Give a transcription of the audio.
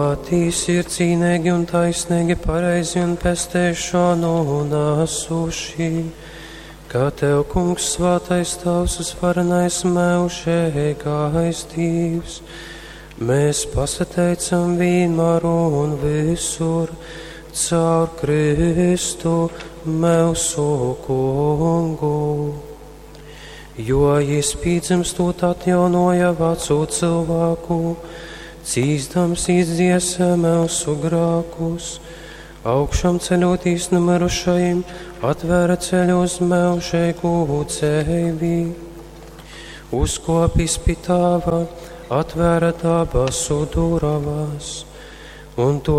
Tīs ir cīnīgi un taisnīgi, pareizi un pestēšanu nāsuši, kā tev, kungs, svātais tavs, varenais mūžīgais Dievs. Mēs pasateicam vienmēr un visur caur Kristu mūsu kungu. Jo Jis pīdzimstot atjaunoja veco cilvēku, cīstams izdziesa mūsu grākus, augšām ceļotīs numirušajiem, atvēra ceļu uz mūžīgu dzīvību. Uzkopis pie tava, atvēra dabasu durvis, un to